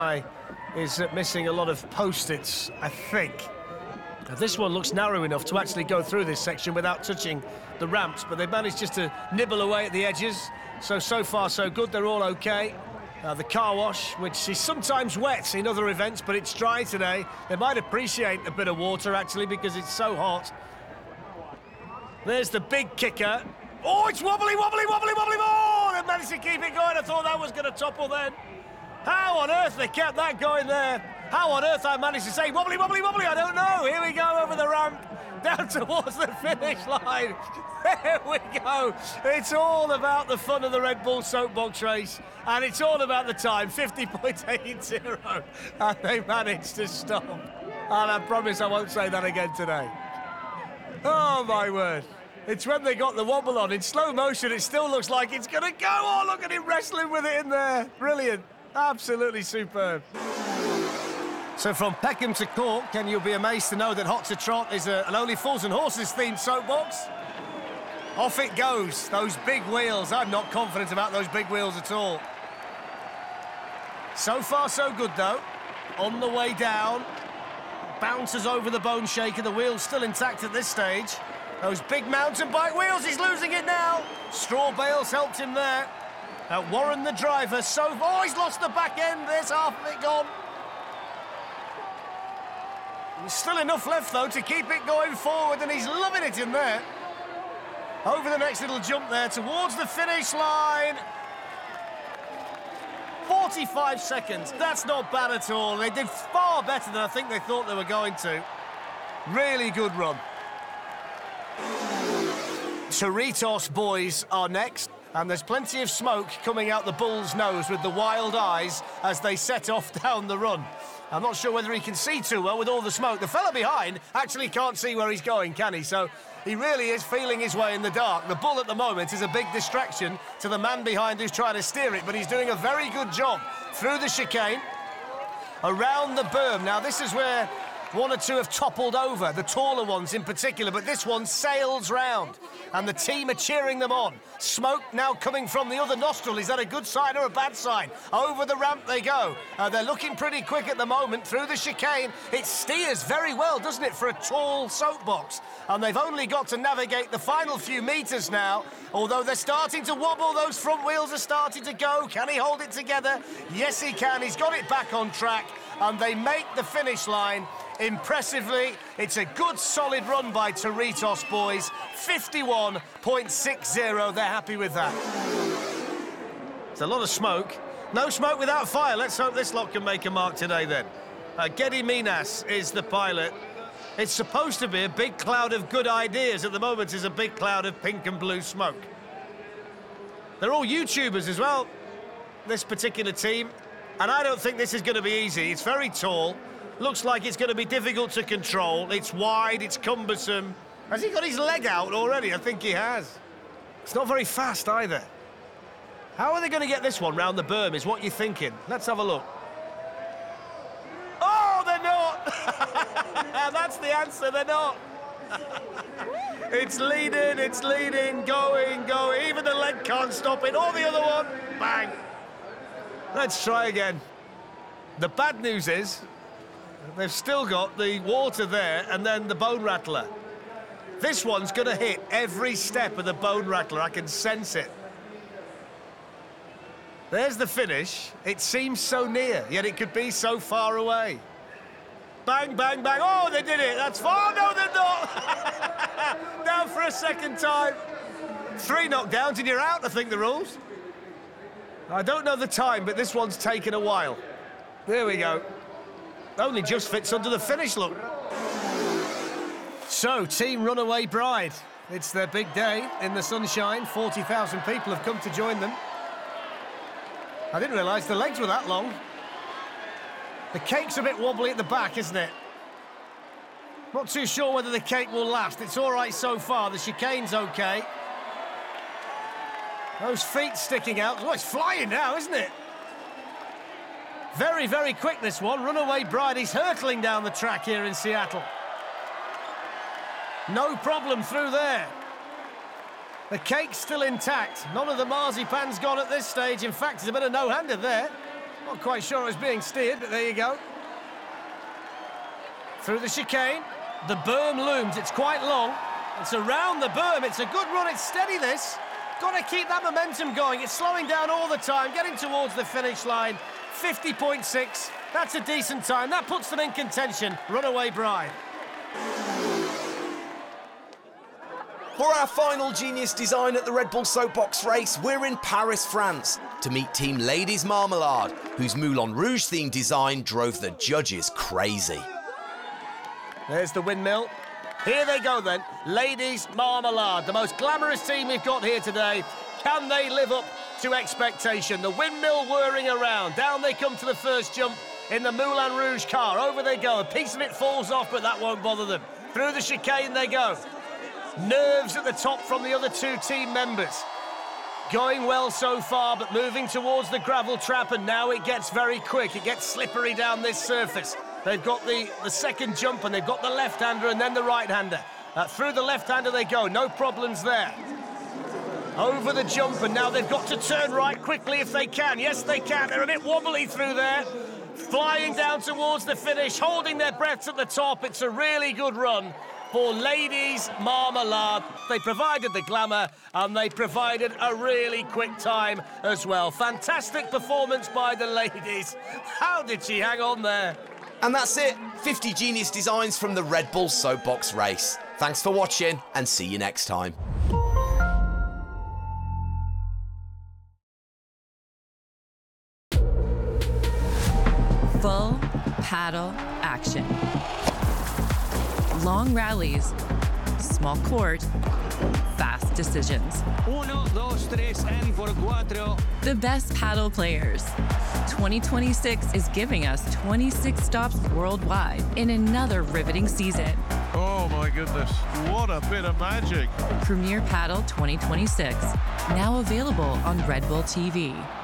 is missing a lot of post-its, I think. Now, this one looks narrow enough to actually go through this section without touching the ramps, but they've managed just to nibble away at the edges. So far, so good. They're all okay. The car wash, which is sometimes wet in other events, but it's dry today. They might appreciate a bit of water, actually, because it's so hot. There's the big kicker. Oh, it's wobbly, wobbly, wobbly, wobbly. Oh, they managed to keep it going. I thought that was going to topple then. How on earth they kept that going there? How on earth I managed to say wobbly, wobbly, wobbly? I don't know. Here we go over the ramp, down towards the finish line. There we go. It's all about the fun of the Red Bull soapbox race, and it's all about the time, 50.80, and they managed to stop. And I promise I won't say that again today. Oh, my word. It's when they got the wobble on. In slow motion, it still looks like it's going to go. Oh, look at him wrestling with it in there. Brilliant. Absolutely superb. So from Peckham to Cork, and you'll be amazed to know that Hot to Trot is an Only Fools and Horses themed soapbox. Off it goes, those big wheels. I'm not confident about those big wheels at all. So far, so good, though. On the way down, bounces over the bone shaker. The wheel's still intact at this stage. Those big mountain bike wheels, he's losing it now. Straw bales helped him there. Warren, the driver, oh, he's lost the back end. There's half of it gone. There's still enough left, though, to keep it going forward, and he's loving it in there. Over the next little jump there, towards the finish line. 45 seconds, that's not bad at all. They did far better than I think they thought they were going to. Really good run. Cerritos boys are next. And there's plenty of smoke coming out the bull's nose with the wild eyes as they set off down the run. I'm not sure whether he can see too well with all the smoke. The fella behind actually can't see where he's going, can he? So he really is feeling his way in the dark. The bull at the moment is a big distraction to the man behind who's trying to steer it, but he's doing a very good job through the chicane, around the berm. Now, this is where one or two have toppled over, the taller ones in particular, but this one sails round, and the team are cheering them on. Smoke now coming from the other nostril. Is that a good sign or a bad sign? Over the ramp they go. They're looking pretty quick at the moment through the chicane. It steers very well, doesn't it, for a tall soapbox? And they've only got to navigate the final few metres now, although they're starting to wobble. Those front wheels are starting to go. Can he hold it together? Yes, he can. He's got it back on track, and they make the finish line. Impressively, it's a good, solid run by Cerritos boys. 51.60, they're happy with that. It's a lot of smoke. No smoke without fire. Let's hope this lot can make a mark today, then. Geddy Minas is the pilot. It's supposed to be a big cloud of good ideas. At the moment, is a big cloud of pink and blue smoke. They're all YouTubers as well, this particular team. And I don't think this is going to be easy. It's very tall. Looks like it's going to be difficult to control. It's wide, it's cumbersome. Has he got his leg out already? I think he has. It's not very fast either. How are they going to get this one round the berm is what you're thinking. Let's have a look. Oh, they're not! That's the answer, they're not. It's leading, going. Even the leg can't stop it. Or the other one, bang. Let's try again. The bad news is, they've still got the water there and then the bone rattler. This one's going to hit every step of the bone rattler. I can sense it. There's the finish. It seems so near, yet it could be so far away. Bang, bang, bang. Oh, they did it. That's far. No, they're not. Down for a second time. 3 knockdowns and you're out, I think, the rules. I don't know the time, but this one's taken a while. There we go. Only just fits under the finish, look. So, Team Runaway Bride. It's their big day in the sunshine. 40,000 people have come to join them. I didn't realise the legs were that long. The cake's a bit wobbly at the back, isn't it? Not too sure whether the cake will last. It's all right so far. The chicane's OK. Those feet sticking out. Oh, it's flying now, isn't it? Very, very quick, this one. Runaway Bride, he's hurtling down the track here in Seattle. No problem through there. The cake's still intact. None of the marzipan's gone at this stage. In fact, there's a bit of no-hander there. Not quite sure it was being steered, but there you go. Through the chicane. The berm looms. It's quite long. It's around the berm. It's a good run. It's steady, this. Got to keep that momentum going. It's slowing down all the time, getting towards the finish line. 50.6. That's a decent time. That puts them in contention. Runaway Bride. For our final genius design at the Red Bull Soapbox race, we're in Paris, France, to meet Team Ladies Marmalade, whose Moulin Rouge themed design drove the judges crazy. There's the windmill. Here they go then, Ladies Marmalade, the most glamorous team we've got here today. Can they live up to expectation? The windmill whirring around. Down they come to the first jump in the Moulin Rouge car. Over they go. A piece of it falls off, but that won't bother them. Through the chicane they go. Nerves at the top from the other two team members. Going well so far, but moving towards the gravel trap, and now it gets very quick. It gets slippery down this surface. They've got the second jump, and they've got the left-hander and then the right-hander. Through the left-hander they go, no problems there. Over the jump, and now they've got to turn right quickly if they can. Yes, they can. They're a bit wobbly through there. Flying down towards the finish, holding their breaths at the top. It's a really good run for Ladies Marmalade. They provided the glamour, and they provided a really quick time as well. Fantastic performance by the ladies. How did she hang on there? And that's it, 50 genius designs from the Red Bull Soapbox race. Thanks for watching, and see you next time. Full paddle action. Long rallies, small court, fast decisions. 1, 2, 3, and por 4. The best paddle players. 2026 is giving us 26 stops worldwide in another riveting season. Oh my goodness, what a bit of magic. Premier Paddle 2026, now available on Red Bull TV.